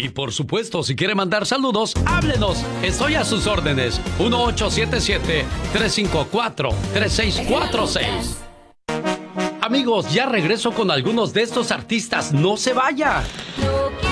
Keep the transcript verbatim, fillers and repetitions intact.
Y por supuesto, si quiere mandar saludos, háblenos. Estoy a sus órdenes. uno ocho siete siete, tres cinco cuatro, tres seis cuatro seis. Amigos, ya regreso con algunos de estos artistas. ¡No se vaya! Yo